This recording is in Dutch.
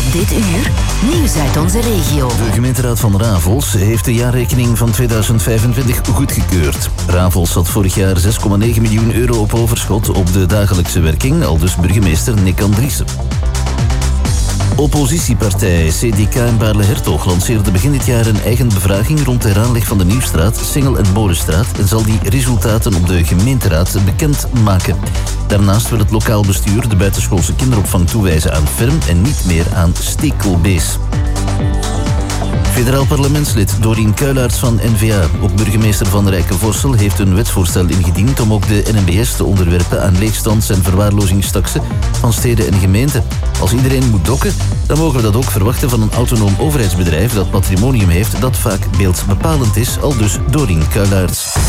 Dit uur, nieuws uit onze regio. De gemeenteraad van Ravels heeft de jaarrekening van 2025 goedgekeurd. Ravels had vorig jaar 6,9 miljoen euro op overschot op de dagelijkse werking, aldus burgemeester Nick Andriessen. Oppositiepartij CDK en Baarle-Hertog lanceerde begin dit jaar een eigen bevraging rond de heraanleg van de Nieuwstraat, Singel- en Molenstraat en zal die resultaten op de gemeenteraad bekend maken. Daarnaast wil het lokaal bestuur de buitenschoolse kinderopvang toewijzen aan Ferm en niet meer aan Stekelbees. Federaal parlementslid Dorien Kuilaerts van N-VA, ook burgemeester van Rijkenvorsel, heeft een wetsvoorstel ingediend om ook de NMBS te onderwerpen aan leegstands- en verwaarlozingstaksen van steden en gemeenten. Als iedereen moet dokken, dan mogen we dat ook verwachten van een autonoom overheidsbedrijf dat patrimonium heeft dat vaak beeldbepalend is, aldus Dorien Kuilaerts.